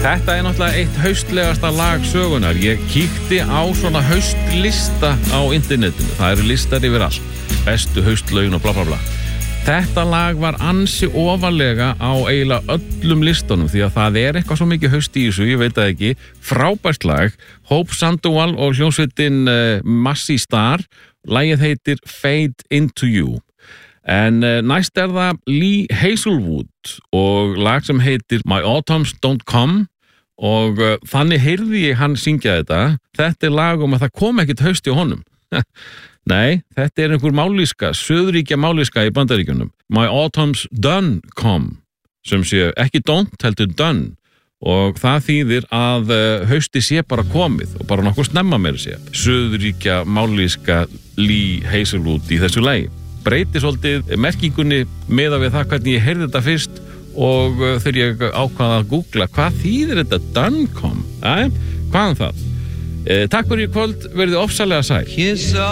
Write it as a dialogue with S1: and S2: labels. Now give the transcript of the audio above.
S1: Þetta náttúrulega eitt haustlegasta lag sögunar. Ég kíkti á svona haustlista á internetinu. Það eru listar yfir allt. Bestu haustlögin og bla bla bla. Þetta lag var ansi ofarlega á eiginlega öllum listunum því að það eitthvað svo mikið haust í þessu, ég veit það ekki. Frábært lag. Hope Sandoval og hljómsveitin Massey Star. Lagið heitir Fade Into You. En næst það Lee Hazelwood og lag sem heitir My Autumns Don't Come og þannig heyrði ég hann syngja þetta. Þetta lag að það kom ekkert haust í honum. Nei, þetta einhver mállýska, söðuríkja mállýska í Bandaríkjunum. My Autumns Done Come, sem sé ekki don't, heldur done. Og það þýðir að hausti sé bara komið og bara nokkuð snemma meira sé. Söðuríkja mállýska Lee Hazelwood í þessu lagi. Breyti svolítið merkingunni miðað við það hvernig ég heyrði þetta fyrst og þegar ég ákvaða að googla hvað þýðir þetta done come? Hvaðan það? Takk fyrir í kvöld, verðið ofsalega sæl.